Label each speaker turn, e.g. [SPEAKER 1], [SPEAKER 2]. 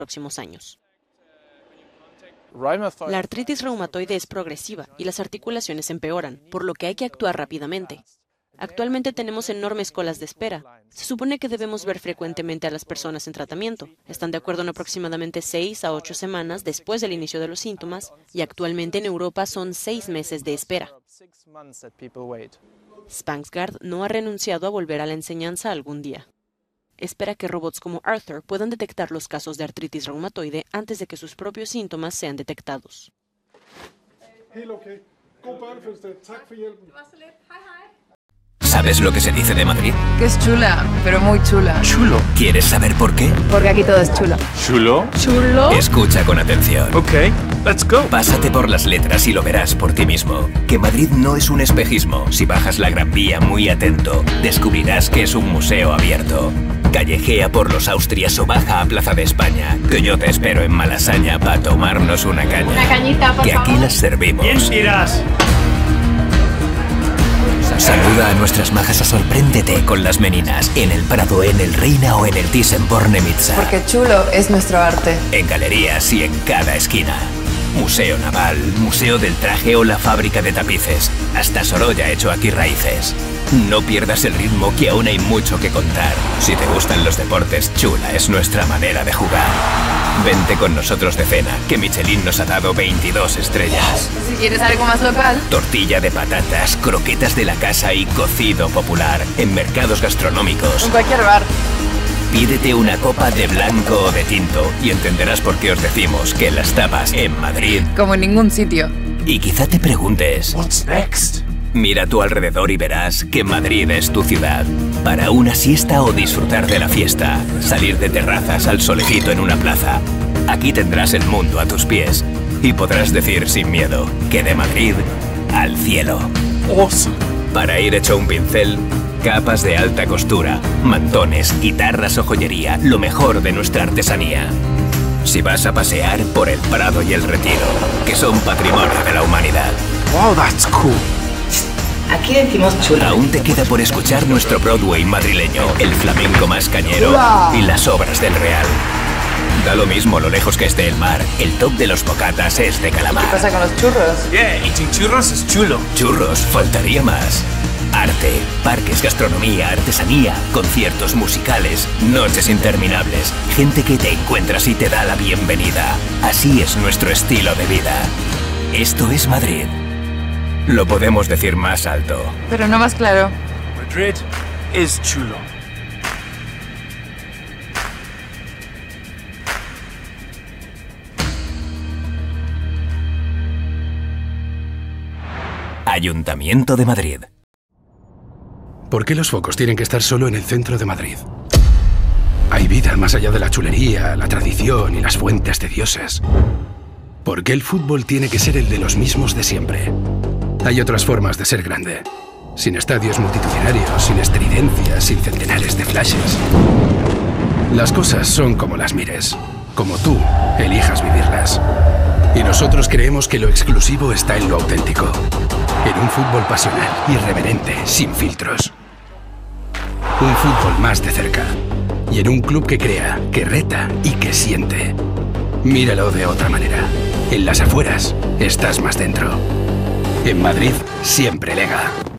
[SPEAKER 1] próximos años.
[SPEAKER 2] La artritis reumatoide es progresiva y las articulaciones empeoran, por lo que hay que actuar rápidamente. Actualmente tenemos enormes colas de espera. Se supone que debemos ver frecuentemente a las personas en tratamiento. Están de acuerdo en aproximadamente 6 a 8 semanas después del inicio de los síntomas y actualmente en Europa son 6 meses de espera. Spanksgaard no ha renunciado a volver a la enseñanza algún día. Espera que robots como Arthur puedan detectar los casos de artritis reumatoide antes de que sus propios síntomas sean detectados.
[SPEAKER 3] ¿Sabes lo que se dice de Madrid?
[SPEAKER 4] Que es chula, pero muy chula.
[SPEAKER 3] Chulo. ¿Quieres saber por qué?
[SPEAKER 4] Porque aquí todo es chulo.
[SPEAKER 3] ¿Chulo?
[SPEAKER 4] ¿Chulo?
[SPEAKER 3] Escucha con atención.
[SPEAKER 5] Ok, let's go.
[SPEAKER 3] Pásate por las letras y lo verás por ti mismo. Que Madrid no es un espejismo. Si bajas la Gran Vía muy atento, descubrirás que es un museo abierto. Callejea por los Austrias o baja a Plaza de España. Que yo te espero en Malasaña para tomarnos una caña.
[SPEAKER 4] Una cañita, por
[SPEAKER 3] que
[SPEAKER 4] favor.
[SPEAKER 3] aquí las servimos.
[SPEAKER 5] Bien irás.
[SPEAKER 3] Saluda a nuestras majas o sorpréndete con las meninas en el Prado, en el Reina o en el Thyssen-Bornemisza.
[SPEAKER 4] Porque chulo es nuestro arte.
[SPEAKER 3] En galerías y en cada esquina. Museo Naval, Museo del Traje o la fábrica de tapices. Hasta Sorolla ha hecho aquí raíces. No pierdas el ritmo, que aún hay mucho que contar. Si te gustan los deportes, chula es nuestra manera de jugar. Vente con nosotros de cena, que Michelin nos ha dado 22 estrellas.
[SPEAKER 4] Si quieres algo más local,
[SPEAKER 3] Tortilla de patatas, croquetas de la casa y cocido popular en mercados gastronómicos.
[SPEAKER 4] en cualquier bar.
[SPEAKER 3] Pídete una copa de blanco o de tinto y entenderás por qué os decimos que las tapas en Madrid.
[SPEAKER 4] Como en ningún sitio.
[SPEAKER 3] Y quizá te preguntes,
[SPEAKER 5] What's next?
[SPEAKER 3] mira a tu alrededor y verás que Madrid es tu ciudad. Para una siesta o disfrutar de la fiesta, salir de terrazas al solecito en una plaza. Aquí tendrás el mundo a tus pies y podrás decir sin miedo que de Madrid al cielo.
[SPEAKER 5] Awesome.
[SPEAKER 3] Para ir hecho un pincel, capas de alta costura, mantones, guitarras o joyería, lo mejor de nuestra artesanía. Si vas a pasear por el Prado y el Retiro, que son patrimonio de la humanidad.
[SPEAKER 5] Wow, that's cool.
[SPEAKER 6] Aquí decimos chulo.
[SPEAKER 3] Aún te queda por escuchar nuestro Broadway madrileño, el flamenco más cañero y las obras del Real. Da lo mismo lo lejos que esté el mar, el top de los bocatas es de
[SPEAKER 4] ¿Qué
[SPEAKER 3] calamar.
[SPEAKER 4] pasa con los churros?
[SPEAKER 5] Yeah, eating churros is chulo.
[SPEAKER 3] Churros, faltaría más. Arte, parques, gastronomía, artesanía, conciertos musicales, noches interminables, gente que te encuentras y te da la bienvenida. Así es nuestro estilo de vida. Esto es Madrid. Lo podemos decir más alto.
[SPEAKER 4] Pero no más claro.
[SPEAKER 5] Madrid is chulo.
[SPEAKER 3] Ayuntamiento de Madrid.
[SPEAKER 7] ¿Por qué los focos tienen que estar solo en el centro de Madrid? Hay vida más allá de la chulería, la tradición y las fuentes de dioses. ¿Por qué el fútbol tiene que ser el de los mismos de siempre? Hay otras formas de ser grande. Sin estadios multitudinarios, sin estridencias, sin centenares de flashes. Las cosas son como las mires, como tú elijas vivirlas. Y nosotros creemos que lo exclusivo está en lo auténtico. En un fútbol pasional, irreverente, sin filtros. Un fútbol más de cerca. Y en un club que crea, que reta y que siente. Míralo de otra manera. En las afueras estás más dentro. En Madrid siempre lega.